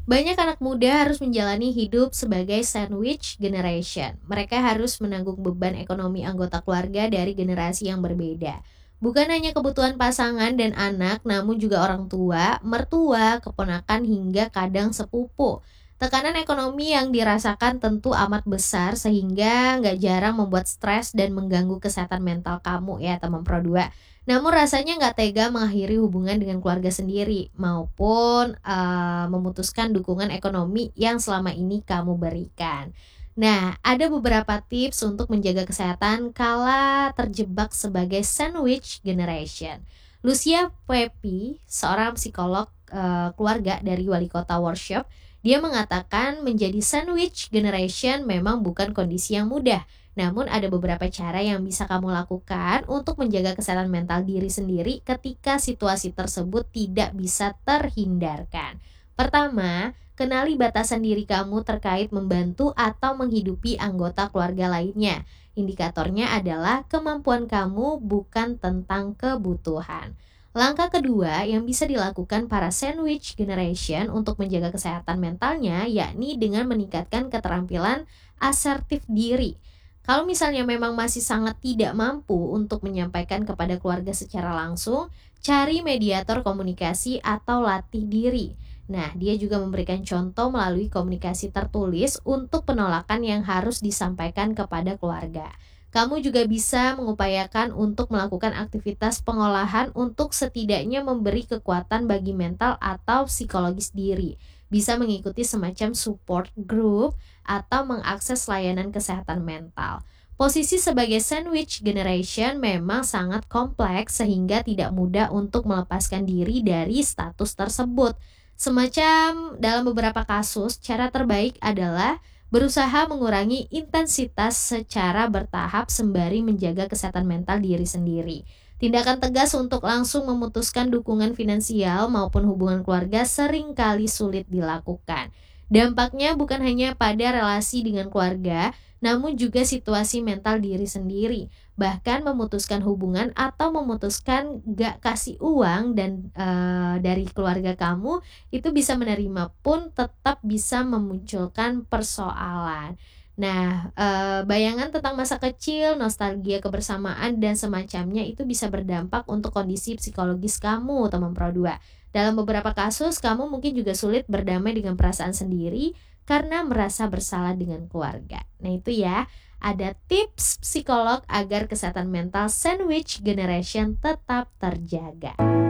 Banyak anak muda harus menjalani hidup sebagai sandwich generation. Mereka harus menanggung beban ekonomi anggota keluarga dari generasi yang berbeda. Bukan hanya kebutuhan pasangan dan anak, namun juga orang tua, mertua, keponakan, hingga kadang sepupu. Tekanan ekonomi yang dirasakan tentu amat besar sehingga nggak jarang membuat stres dan mengganggu kesehatan mental kamu ya teman Pro 2. Namun rasanya nggak tega mengakhiri hubungan dengan keluarga sendiri maupun memutuskan dukungan ekonomi yang selama ini kamu berikan. Nah, ada beberapa tips untuk menjaga kesehatan kala terjebak sebagai sandwich generation. Lucia Pepi, seorang psikolog keluarga dari Wali Kota Workshop, dia mengatakan menjadi sandwich generation memang bukan kondisi yang mudah. Namun ada beberapa cara yang bisa kamu lakukan untuk menjaga kesehatan mental diri sendiri ketika situasi tersebut tidak bisa terhindarkan. Pertama, kenali batasan diri kamu terkait membantu atau menghidupi anggota keluarga lainnya. Indikatornya adalah kemampuan kamu bukan tentang kebutuhan. Langkah kedua yang bisa dilakukan para sandwich generation untuk menjaga kesehatan mentalnya yakni dengan meningkatkan keterampilan asertif diri. Kalau misalnya memang masih sangat tidak mampu untuk menyampaikan kepada keluarga secara langsung, cari mediator komunikasi atau latih diri. Nah, dia juga memberikan contoh melalui komunikasi tertulis untuk penolakan yang harus disampaikan kepada keluarga. Kamu juga bisa mengupayakan untuk melakukan aktivitas pengolahan untuk setidaknya memberi kekuatan bagi mental atau psikologis diri. Bisa mengikuti semacam support group atau mengakses layanan kesehatan mental. Posisi sebagai sandwich generation memang sangat kompleks sehingga tidak mudah untuk melepaskan diri dari status tersebut. Semacam dalam beberapa kasus, cara terbaik adalah berusaha mengurangi intensitas secara bertahap sembari menjaga kesehatan mental diri sendiri. Tindakan tegas untuk langsung memutuskan dukungan finansial maupun hubungan keluarga seringkali sulit dilakukan. Dampaknya bukan hanya pada relasi dengan keluarga, namun juga situasi mental diri sendiri. Bahkan memutuskan hubungan atau memutuskan gak kasih uang dan dari keluarga kamu itu bisa menerima pun tetap bisa memunculkan persoalan. Nah, bayangan tentang masa kecil, nostalgia kebersamaan, dan semacamnya itu bisa berdampak untuk kondisi psikologis kamu, teman Pro 2. Dalam beberapa kasus, kamu mungkin juga sulit berdamai dengan perasaan sendiri karena merasa bersalah dengan keluarga. Nah, itu ya, ada tips psikolog agar kesehatan mental sandwich generation tetap terjaga.